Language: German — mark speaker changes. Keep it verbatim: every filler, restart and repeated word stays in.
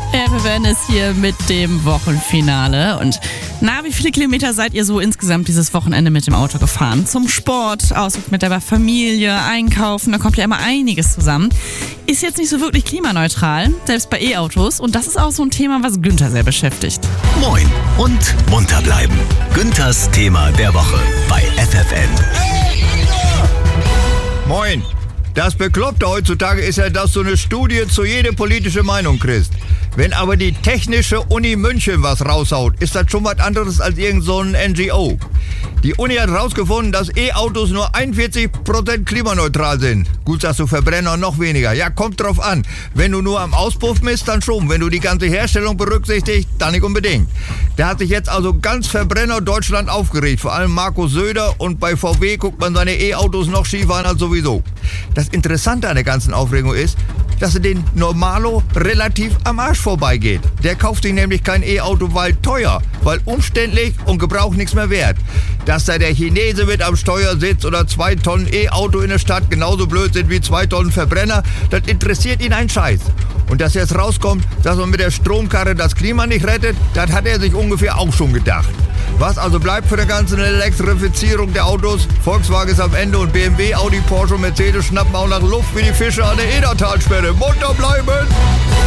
Speaker 1: Wir werden es hier mit dem Wochenfinale. Und na, wie viele Kilometer seid ihr so insgesamt dieses Wochenende mit dem Auto gefahren? Zum Sport, Ausflug mit der Familie, Einkaufen, da kommt ja immer einiges zusammen. Ist jetzt nicht so wirklich klimaneutral, selbst bei E-Autos. Und das ist auch so ein Thema, was Günther sehr beschäftigt.
Speaker 2: Moin und munter bleiben. Günthers Thema der Woche bei F F N.
Speaker 3: Moin. Das Bekloppte heutzutage ist ja, dass du eine Studie zu jeder politischen Meinung kriegst. Wenn aber die Technische Uni München was raushaut, ist das schon was anderes als irgend so ein N G O. Die Uni hat rausgefunden, dass E-Autos nur einundvierzig Prozent klimaneutral sind. Gut, sagst du, Verbrenner noch weniger. Ja, kommt drauf an. Wenn du nur am Auspuff misst, dann schon. Wenn du die ganze Herstellung berücksichtigst, dann nicht unbedingt. Da hat sich jetzt also ganz Verbrenner Deutschland aufgeregt. Vor allem Markus Söder, und bei V W guckt man seine E-Autos noch schiefer an als sowieso. Das Interessante an der ganzen Aufregung ist, dass er den Normalo relativ am Arsch vorbeigeht. Der kauft sich nämlich kein E-Auto, weil teuer, weil umständlich und Gebrauch nichts mehr wert. Dass da der Chinese mit am Steuer sitzt oder zwei Tonnen E-Auto in der Stadt genauso blöd sind wie zwei Tonnen Verbrenner, das interessiert ihn ein Scheiß. Und dass jetzt rauskommt, dass man mit der Stromkarre das Klima nicht rettet, das hat er sich ungefähr auch schon gedacht. Was also bleibt für die ganze Elektrifizierung der Autos? Volkswagen ist am Ende und B M W, Audi, Porsche und Mercedes schnappen auch nach Luft wie die Fische an der Edertalsperre. Munter bleiben!